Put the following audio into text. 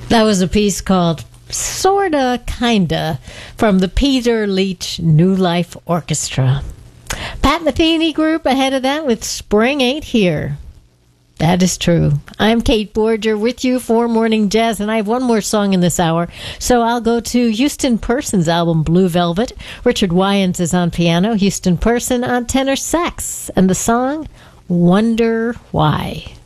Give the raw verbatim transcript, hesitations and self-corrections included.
That was a piece called Sorta Kinda from the Peter Leach New Life Orchestra. Pat Metheny Group ahead of that with Spring Ain't Here. That is true. I'm Kate Borger with you for Morning Jazz, and I have one more song in this hour, so I'll go to Houston Person's album Blue Velvet. Richard Wyans is on piano, Houston Person on tenor sax, and the song Wonder Why.